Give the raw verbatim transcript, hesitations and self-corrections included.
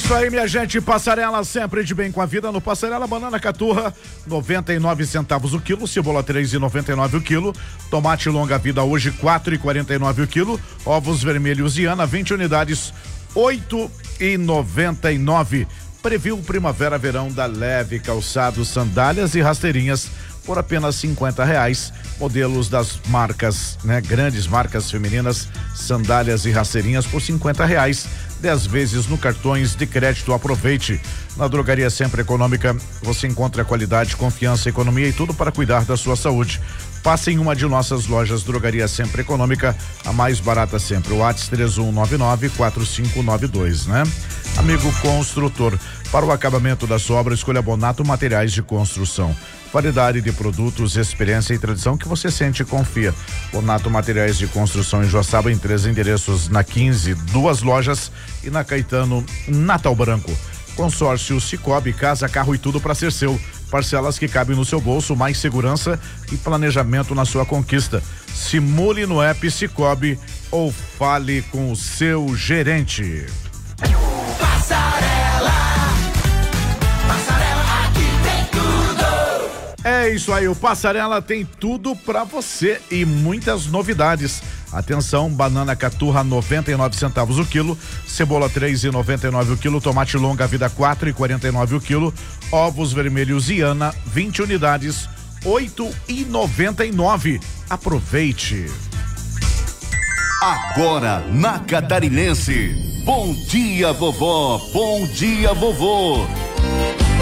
isso aí, minha gente. Passarela sempre de bem com a vida. No Passarela, banana caturra, noventa e nove centavos o quilo. Cebola, três e noventa e nove o quilo. Tomate longa vida hoje, quatro e quarenta e nove o quilo. Ovos vermelhos Iana, vinte unidades, oito e noventa e nove. Previu primavera, verão da Leve, calçados, sandálias e rasteirinhas por apenas cinquenta reais. Modelos das marcas, né? Grandes marcas femininas, sandálias e rasteirinhas por cinquenta reais. dez vezes no cartões de crédito. Aproveite. Na Drogaria Sempre Econômica você encontra qualidade, confiança, economia e tudo para cuidar da sua saúde. Passe em uma de nossas lojas. Drogaria Sempre Econômica, a mais barata sempre. O WhatsApp três um nove nove quatro cinco nove dois, né? Amigo construtor, para o acabamento da sua obra, escolha Bonato Materiais de Construção. Variedade de produtos, experiência e tradição que você sente e confia. Bonato Materiais de Construção em Joaçaba, em três endereços, na quinze, duas lojas, e na Caetano, Natal Branco. Consórcio Cicobi, casa, carro e tudo para ser seu. Parcelas que cabem no seu bolso, mais segurança e planejamento na sua conquista. Simule no app Cicobi ou fale com o seu gerente. Passarela, Passarela, aqui tem tudo. É isso aí, o Passarela tem tudo pra você e muitas novidades. Atenção, banana caturra, noventa e nove centavos o quilo, cebola três e noventa e nove o quilo, tomate longa vida quatro e quarenta e nove o quilo, ovos vermelhos Iana, vinte unidades, oito e noventa e nove. Aproveite. Agora na Catarinense, bom dia vovó, bom dia vovô.